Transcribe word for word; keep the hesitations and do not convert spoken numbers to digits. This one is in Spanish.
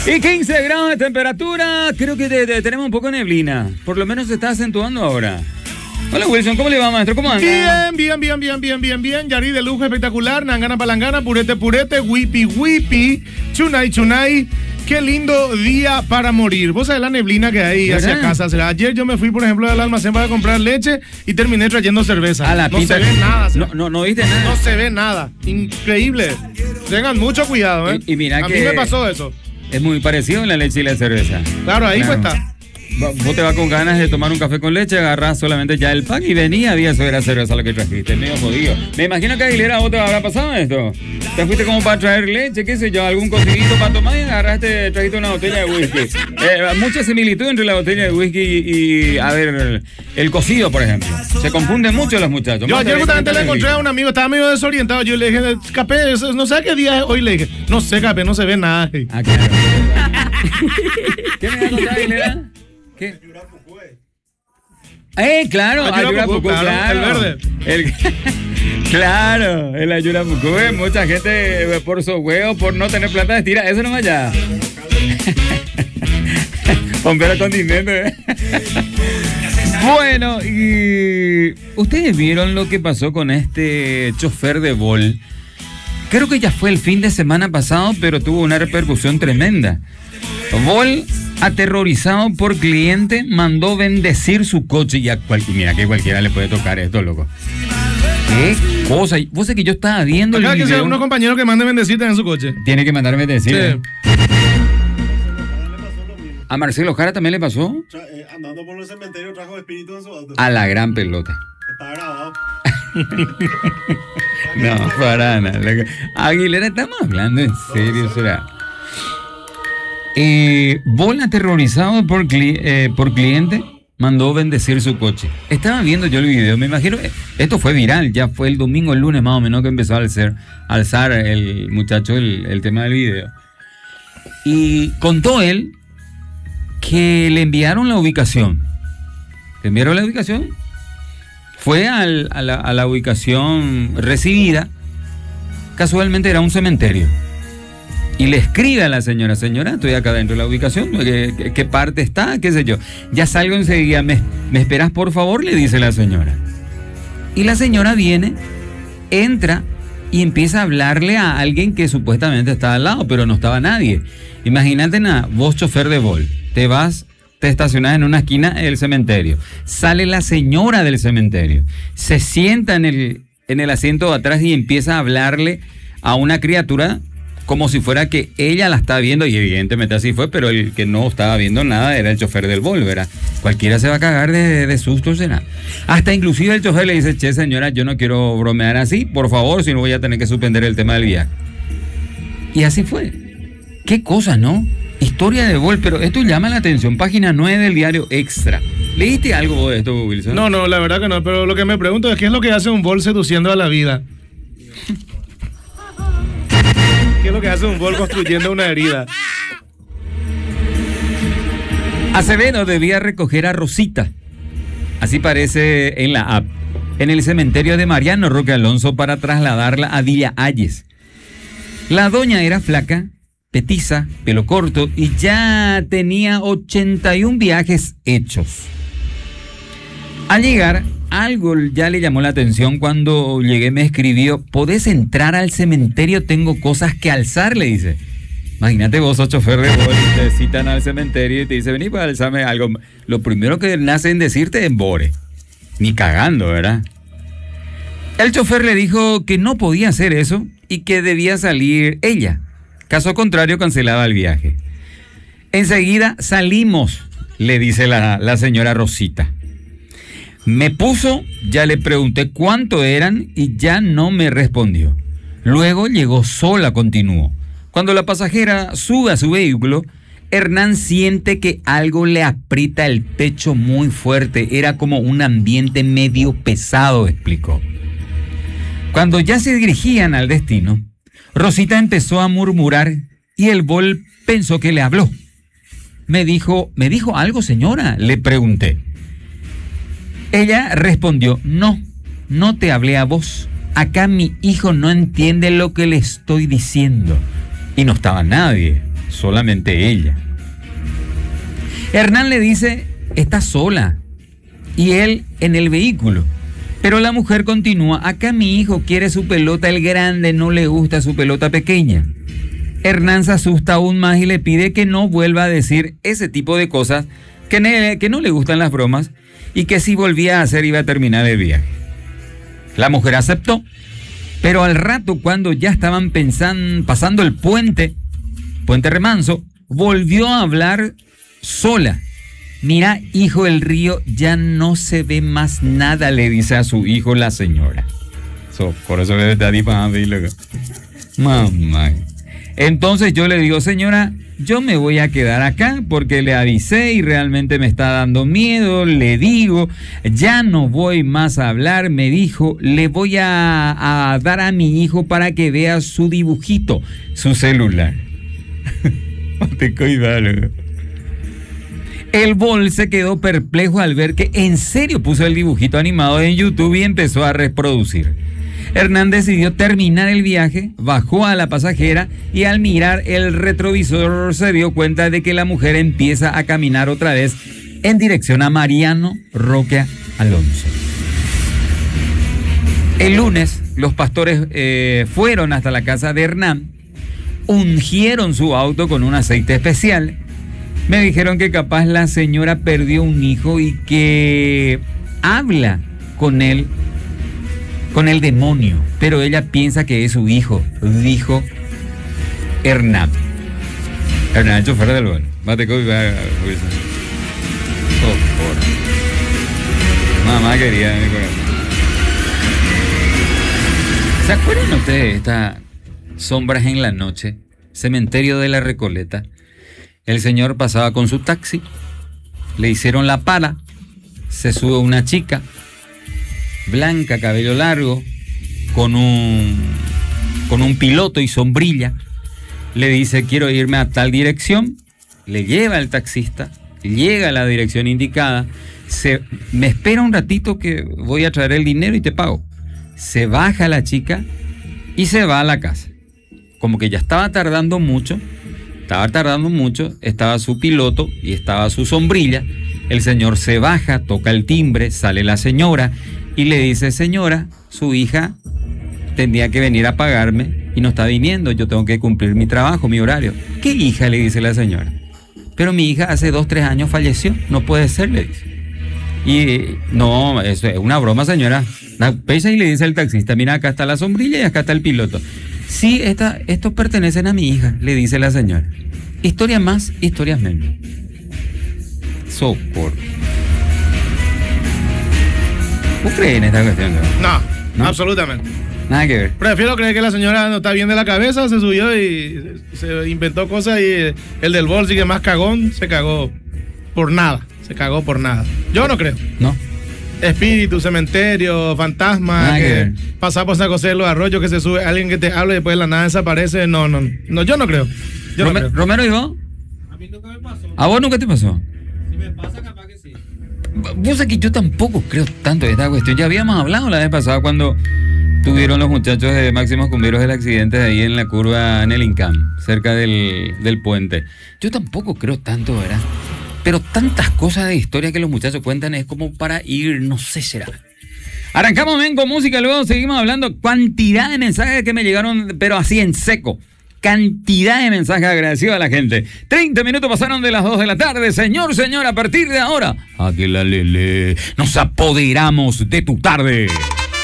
Y quince grados de temperatura. Creo que te, te, tenemos un poco de neblina. Por lo menos se está acentuando ahora. Hola Wilson, ¿cómo le va, maestro? ¿Cómo anda? Bien, bien, bien, bien, bien, bien, bien. Yari de lujo espectacular. Nangana palangana, purete, purete, wipi, wipi, chunay, chunay. Qué lindo día para morir. Vos sabés la neblina que hay hacia casa. Ayer yo me fui, por ejemplo, al almacén para comprar leche y terminé trayendo cerveza. A la no pinta. se ve nada. No, no, no viste nada. No se ve nada. Increíble. Tengan mucho cuidado, ¿eh? Y, y mira a que mí me pasó eso. Es muy parecido en la leche y la cerveza. Claro, ahí claro. pues está. Vos te vas con ganas de tomar un café con leche, agarrás solamente ya el pack y venía, había eso era cerveza lo que trajiste, medio jodido. Me imagino que a Aguilera vos te habrá pasado esto. Te fuiste como para traer leche, qué sé yo, algún cocidito para tomar y agarraste, trajiste una botella de whisky. Eh, mucha similitud entre la botella de whisky y, y a ver, el, el cocido, por ejemplo. Se confunden mucho los muchachos. Yo ayer justamente le encontré a un amigo, estaba medio desorientado. Yo le dije, Capé, no sé qué día es hoy. Le dije, no sé, Capé, no se ve nada. Ah, claro. ¿Qué me va a contar, Aguilera? ¿Qué? Eh, claro, Ayurapucú, claro, claro. El verde. El, claro, el Ayurapucú. Mucha gente por su huevo, por no tener plata de estira. Eso nomás ya. Bombero condimento. ¿eh? Bueno, y ustedes vieron lo que pasó con este chofer de Bol. Creo que ya fue el fin de semana pasado, pero tuvo una repercusión tremenda. Bol, aterrorizado por cliente, mandó bendecir su coche y a cualquiera, mira que cualquiera le puede tocar esto, loco. ¿Qué cosa? Vos sé que yo estaba viendo Acá el video. que sea unos compañeros que manden bendecirte en su coche. Tiene que mandarme bendecir. Sí. ¿eh? ¿A Marcelo Jara también le pasó? Tra- eh, andando por el cementerio trajo espíritu en su auto. A la gran pelota. Está grabado. No, para nada. Aguilera, estamos hablando en serio, será. Eh, Bol, aterrorizado por, cli- eh, por cliente, mandó bendecir su coche. Estaba viendo yo el video, me imagino, esto fue viral, ya fue el domingo, el lunes más o menos que empezó a alzar, a alzar el muchacho el, el tema del video. Y contó él que le enviaron la ubicación. Le enviaron la ubicación. Fue al, a, la, a la ubicación recibida. Casualmente era un cementerio. Y le escribe a la señora, señora, estoy acá dentro de la ubicación, ¿qué, qué, qué parte está? ¿Qué sé yo? Ya salgo enseguida, ¿me, ¿me esperas por favor? Le dice la señora. Y la señora viene, entra y empieza a hablarle a alguien que supuestamente estaba al lado, pero no estaba nadie. Imagínate nada, vos chofer de Bol, te vas, te estacionas en una esquina del cementerio, sale la señora del cementerio, se sienta en el, en el asiento de atrás y empieza a hablarle a una criatura como si fuera que ella la está viendo, y evidentemente así fue, pero el que no estaba viendo nada era el chofer del Bol, ¿verdad? Cualquiera se va a cagar de, de susto, será. Hasta inclusive el chofer le dice, che señora, yo no quiero bromear así, por favor, si no voy a tener que suspender el tema del viaje. Y así fue. Qué cosa, ¿no? Historia de Bol, pero esto llama la atención. Página nueve del diario Extra. ¿Leíste algo de esto, Wilson? No, no, la verdad que no, pero lo que me pregunto es qué es lo que hace un Bol seduciendo a la vida. ¿Qué es lo que hace un Bol construyendo una herida? Acevedo debía recoger a Rosita, así parece en la app, en el cementerio de Mariano Roque Alonso para trasladarla a Villa Ayes. La doña era flaca, petiza, pelo corto y ya tenía ochenta y un viajes hechos. Al llegar, algo ya le llamó la atención. Cuando llegué me escribió, ¿podés entrar al cementerio? Tengo cosas que alzar, le dice. Imagínate vos, sos chofer de Bol, y te citan al cementerio y te dice, vení para alzarme algo. Lo primero que nace en decirte es Bore. Ni cagando, ¿verdad? El chofer le dijo que no podía hacer eso y que debía salir ella. Caso contrario, cancelaba el viaje. Enseguida salimos, le dice la, la señora Rosita. Me puso, ya le pregunté cuánto eran y ya no me respondió. Luego llegó sola, continuó. Cuando la pasajera sube a su vehículo, Hernán siente que algo le aprieta el pecho muy fuerte. Era como un ambiente medio pesado, explicó. Cuando ya se dirigían al destino, Rosita empezó a murmurar y el Bol pensó que le habló. Me dijo, ¿me dijo algo, señora?, le pregunté. Ella respondió, no, no te hablé a vos. Acá mi hijo no entiende lo que le estoy diciendo. Y no estaba nadie. solamente ella. Hernán le dice, está sola, y él en el vehículo. Pero la mujer continúa, acá mi hijo quiere su pelota, el grande no le gusta su pelota pequeña. Hernán se asusta aún más y le pide que no vuelva a decir ese tipo de cosas, que, ne- que no le gustan las bromas, y que si volvía a hacer iba a terminar el viaje. La mujer aceptó, pero al rato, cuando ya estaban pensando, pasando el puente, puente Remanso, volvió a hablar sola. Mira, hijo del río, ya no se ve más nada, le dice a su hijo la señora. So, por eso le está difamando y luego. Mamá. Entonces yo le digo, señora, yo me voy a quedar acá porque le avisé y realmente me está dando miedo. Le digo, ya no voy más a hablar. Me dijo, le voy a, a dar a mi hijo para que vea su dibujito, su celular. Te cuidado. El Bol se quedó perplejo al ver que en serio puso el dibujito animado en YouTube y empezó a reproducir. Hernán decidió terminar el viaje, bajó a la pasajera y al mirar el retrovisor se dio cuenta de que la mujer empieza a caminar otra vez en dirección a Mariano Roque Alonso. El lunes los pastores eh, fueron hasta la casa de Hernán, ungieron su auto con un aceite especial. Me dijeron que capaz la señora perdió un hijo y que habla con él, con el demonio, pero ella piensa que es su hijo, dijo Hernán. Hernán, chofer del bueno. Mate con mamá quería mi corazón. ¿Se acuerdan ustedes de esta Sombras en la Noche? Cementerio de la Recoleta. El señor pasaba con su taxi, le hicieron la pala, se sube una chica, blanca, cabello largo, con un, con un piloto y sombrilla, le dice quiero irme a tal dirección, le lleva el taxista, llega a la dirección indicada, se, me espera un ratito que voy a traer el dinero y te pago. Se baja la chica y se va a la casa, como que ya estaba tardando mucho. Estaba tardando mucho, estaba su piloto y estaba su sombrilla. El señor se baja, toca el timbre, sale la señora y le dice, señora, su hija tendría que venir a pagarme y no está viniendo, yo tengo que cumplir mi trabajo, mi horario. ¿Qué hija? Le dice la señora. Pero mi hija hace dos, tres años falleció, no puede ser, le dice. Y no, eso es una broma, señora. La pesa y le dice al taxista, mira, acá está la sombrilla y acá está el piloto. Sí, esta, estos pertenecen a mi hija, le dice la señora. Historias más, historias menos. Socorro. ¿Vos crees en esta cuestión? No, ¿No? absolutamente. Nada que ver. Prefiero creer que la señora no está bien de la cabeza, se subió y se inventó cosas y el del bolso, que más cagón, se cagó por nada. Se cagó por nada. Yo no creo. No. Espíritu, cementerio, fantasma, Nada que que ver. pasa por San José de los Arroyos, que se sube alguien que te habla y después de la nada desaparece. No, no, no, yo no creo. Yo no Rome- creo. Romero, ¿y vos? A mí nunca me pasó. ¿A vos nunca te pasó? Si me pasa, capaz que sí. Vos sabés que yo tampoco creo tanto de esta cuestión. Ya habíamos hablado la vez pasada cuando tuvieron los muchachos de Máximos Cumbieros el accidente de ahí en la curva en el Incam, cerca del, del puente. Yo tampoco creo tanto, ¿verdad? Pero tantas cosas de historia que los muchachos cuentan es como para ir, no sé, será. Arrancamos bien con música, luego seguimos hablando. Cantidad de mensajes que me llegaron, pero así en seco. Cantidad de mensajes agradecidos a la gente. treinta minutos pasaron de las dos de la tarde. Señor, señor, a partir de ahora, aquí la lele, nos apoderamos de tu tarde.